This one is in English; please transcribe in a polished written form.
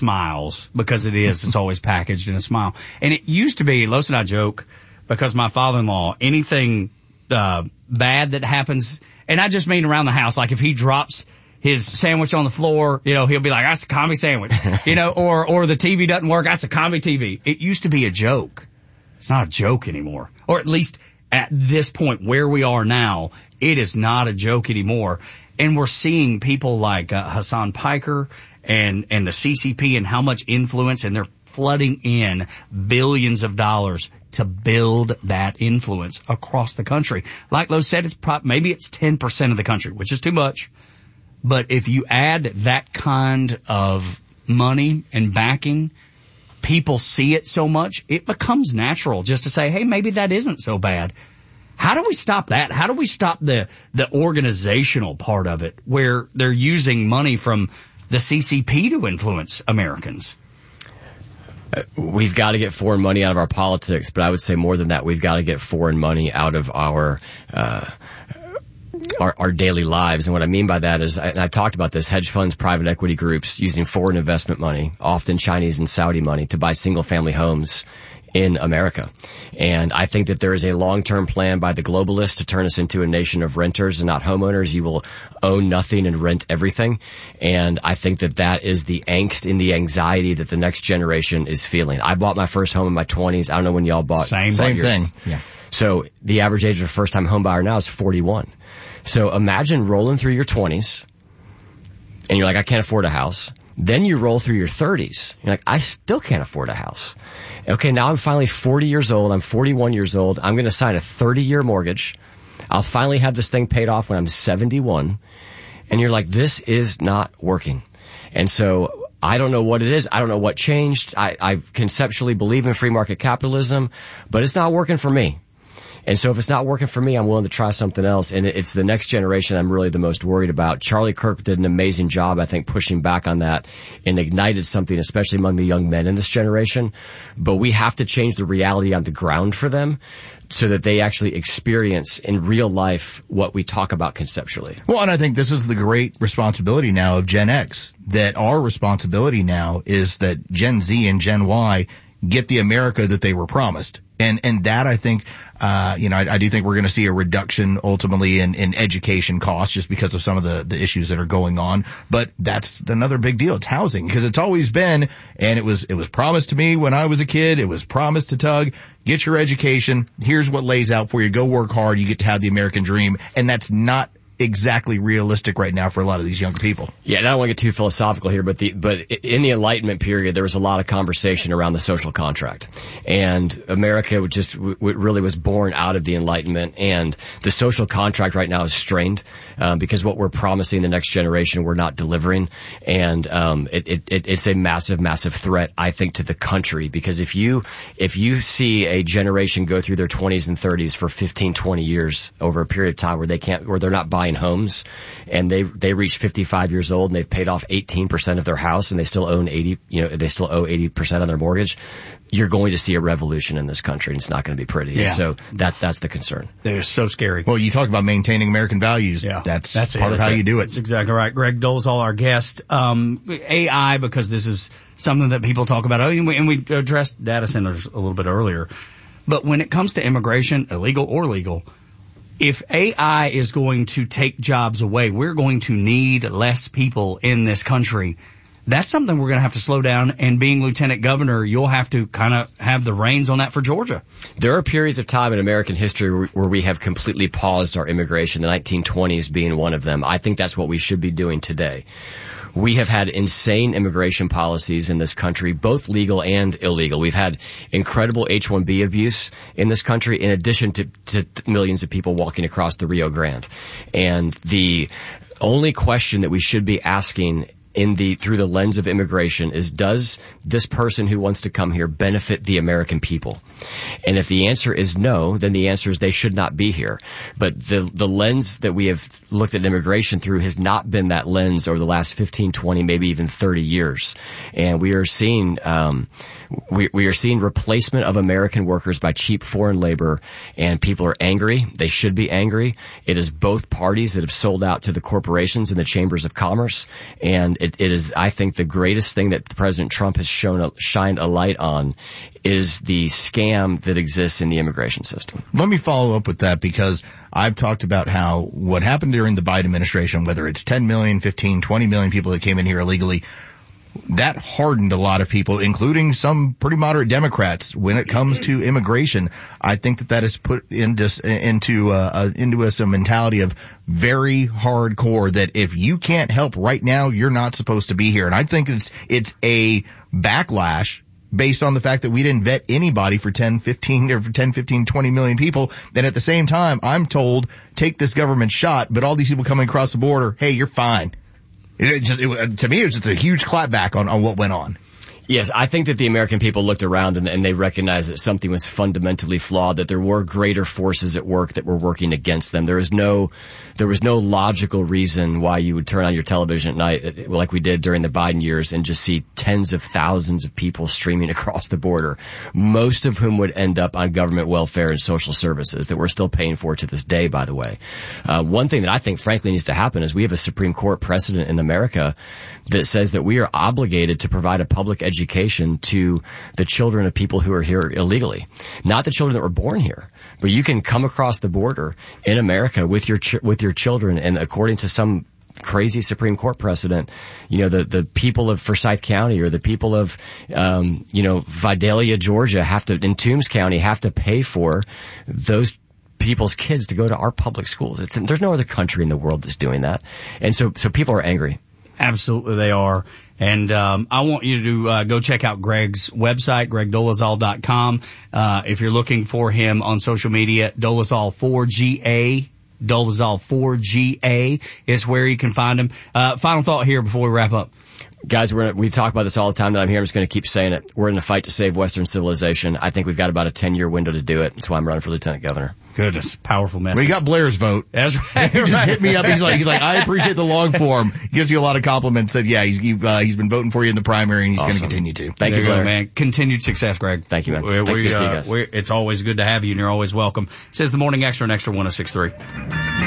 smiles, because it's always packaged in a smile. And it used to be, Los and I joke, because my father-in-law, anything bad that happens, and I just mean around the house, like if he drops his sandwich on the floor, he'll be like, that's a commie sandwich, or the TV doesn't work, that's a commie TV. It used to be a joke. It's not a joke anymore. Or at least at this point where we are now, it is not a joke anymore. And we're seeing people like Hassan Piker and the CCP and how much influence, and they're flooding in billions of dollars to build that influence across the country. Like Lo said, maybe it's 10% of the country, which is too much. But if you add that kind of money and backing, people see it so much, it becomes natural just to say, hey, maybe that isn't so bad. How do we stop that? How do we stop the organizational part of it, where they're using money from the CCP to influence Americans? We've got to get foreign money out of our politics, but I would say more than that, we've got to get foreign money out of our daily lives. And what I mean by that is, and I talked about this, hedge funds, private equity groups using foreign investment money, often Chinese and Saudi money, to buy single family homes in America. And I think that there is a long-term plan by the globalists to turn us into a nation of renters and not homeowners. You will own nothing and rent everything. And I think that that is the angst and the anxiety that the next generation is feeling. I bought my first home in my 20s. I don't know when y'all bought. Same thing. Yeah. So the average age of a first-time home buyer now is 41. So imagine rolling through your 20s and you're like, I can't afford a house. Then you roll through your 30s. You're like, I still can't afford a house. Okay, now I'm finally 40 years old. I'm 41 years old. I'm going to sign a 30-year mortgage. I'll finally have this thing paid off when I'm 71. And you're like, this is not working. And so I don't know what it is. I don't know what changed. I conceptually believe in free market capitalism, but it's not working for me. And so if it's not working for me, I'm willing to try something else. And it's the next generation I'm really the most worried about. Charlie Kirk did an amazing job, I think, pushing back on that and ignited something, especially among the young men in this generation. But we have to change the reality on the ground for them so that they actually experience in real life what we talk about conceptually. Well, and I think this is the great responsibility now of Gen X, that our responsibility now is that Gen Z and Gen Y get the America that they were promised. And that, I think, I do think we're going to see a reduction ultimately in education costs just because of some of the issues that are going on. But that's another big deal. It's housing, because it's always been, and it was promised to me when I was a kid. It was promised to Tug. Get your education. Here's what lays out for you. Go work hard. You get to have the American dream. And that's not exactly realistic right now for a lot of these younger people. Yeah, and I don't want to get too philosophical here, but in the Enlightenment period, there was a lot of conversation around the social contract. And America really was born out of the Enlightenment, and the social contract right now is strained, because what we're promising the next generation, we're not delivering. And, it's a massive, massive threat, I think, to the country, because if you see a generation go through their 20s and 30s for 15, 20 years over a period of time where they're not buying homes, and they reach 55 years old and they've paid off 18% of their house and they still own 80% on their mortgage, you're going to see a revolution in this country, and it's not going to be pretty. Yeah. And so that's the concern. They're so scary. Well, you talk about maintaining American values. Yeah. That's part of how you do it. That's exactly right. Greg Dolezal, our guest. AI, because this is something that people talk about, and we addressed data centers a little bit earlier. But when it comes to immigration, illegal or legal, if AI is going to take jobs away, we're going to need less people in this country. That's something we're going to have to slow down. And being lieutenant governor, you'll have to kind of have the reins on that for Georgia. There are periods of time in American history where we have completely paused our immigration, the 1920s being one of them. I think that's what we should be doing today. We have had insane immigration policies in this country, both legal and illegal. We've had incredible H-1B abuse in this country, in addition to millions of people walking across the Rio Grande. And the only question that we should be asking through the lens of immigration is, does this person who wants to come here benefit the American people? And if the answer is no, then the answer is they should not be here. But the lens that we have looked at immigration through has not been that lens over the last 15, 20, maybe even 30 years. And we are seeing we are seeing replacement of American workers by cheap foreign labor, and people are angry. They should be angry. It is both parties that have sold out to the corporations and the chambers of commerce, and it is, I think, the greatest thing that President Trump has shined a light on is the scam that exists in the immigration system. Let me follow up with that, because I've talked about how what happened during the Biden administration, whether it's 10 million, 15, 20 million people that came in here illegally, that hardened a lot of people, including some pretty moderate Democrats, when it comes to immigration. I think that has put into us a mentality of very hardcore, that if you can't help right now, you're not supposed to be here. And I think it's a backlash based on the fact that we didn't vet anybody for 10, 15, 20 million people. Then at the same time, I'm told, take this government shot, but all these people coming across the border, hey, you're fine. To me, it was just a huge clapback on what went on. Yes, I think that the American people looked around and they recognized that something was fundamentally flawed, that there were greater forces at work that were working against them. There was no logical reason why you would turn on your television at night, like we did during the Biden years, and just see tens of thousands of people streaming across the border, most of whom would end up on government welfare and social services that we're still paying for to this day, by the way. One thing that I think frankly needs to happen is we have a Supreme Court precedent in America that says that we are obligated to provide a public education to the children of people who are here illegally. Not the children that were born here, but you can come across the border in America with your children, and according to some crazy Supreme Court precedent, the people of Forsyth County or the people of, Vidalia, Georgia in Toombs County have to pay for those people's kids to go to our public schools. There's no other country in the world that's doing that. And so people are angry. Absolutely, they are. And I want you to go check out Greg's website, gregdolezal.com. If you're looking for him on social media, Dolezal4GA. Dolezal4GA is where you can find him. Final thought here before we wrap up. Guys, we talk about this all the time that I'm here. I'm just going to keep saying it. We're in a fight to save Western civilization. I think we've got about a 10-year window to do it. That's why I'm running for lieutenant governor. Goodness, powerful message. We got Blair's vote. That's right. He just hit me up. He's like, I appreciate the long form. He gives you a lot of compliments. Said, yeah, he's been voting for you in the primary, and he's going to continue to. Thank you, Blair. Man. Continued success, Greg. Thank you, man. Thank you to see you guys. It's always good to have you, and you're always welcome. Says the Morning Extra on Extra 106.3.